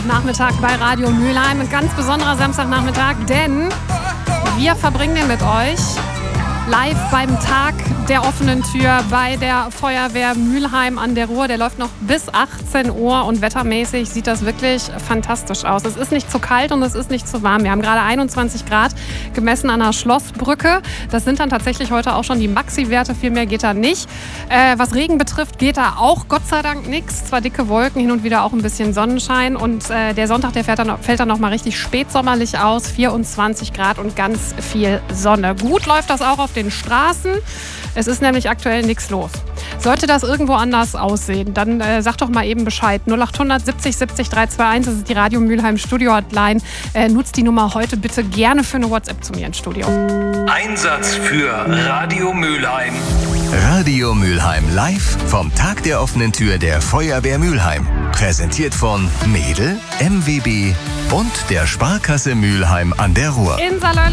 Samstagnachmittag bei Radio Mülheim. Ein ganz besonderer Samstagnachmittag, denn wir verbringen den mit euch live beim Tag der offenen Tür bei der Feuerwehr Mülheim an der Ruhr. Der läuft noch bis 18 Uhr und wettermäßig sieht das wirklich fantastisch aus. Es ist nicht zu kalt und es ist nicht zu warm. Wir haben gerade 21 Grad gemessen an der Schlossbrücke. Das sind dann tatsächlich heute auch schon die Maxi-Werte. Viel mehr geht da nicht. Was Regen betrifft, geht da auch Gott sei Dank nichts. Zwar dicke Wolken, hin und wieder auch ein bisschen Sonnenschein. Und der Sonntag, der fällt dann noch mal richtig spätsommerlich aus. 24 Grad und ganz viel Sonne. Gut läuft das auch auf den Straßen. Es ist nämlich aktuell nichts los. Sollte das irgendwo anders aussehen, dann sag doch mal eben Bescheid. 0800 70 70 321, das ist die Radio Mülheim Studio Hotline. Nutzt die Nummer heute bitte gerne für eine WhatsApp zu mir ins Studio. Einsatz für Radio Mülheim. Radio Mülheim live vom Tag der offenen Tür der Feuerwehr Mülheim. Präsentiert von Mädel, MWB und der Sparkasse Mülheim an der Ruhr. In Salö